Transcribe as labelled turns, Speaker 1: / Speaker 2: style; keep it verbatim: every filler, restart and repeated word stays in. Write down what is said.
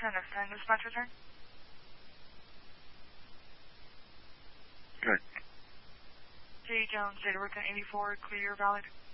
Speaker 1: ten, extend dispatch return.
Speaker 2: Good.
Speaker 1: J. Jones, Zeta Brooklyn eighty-four, clear, valid.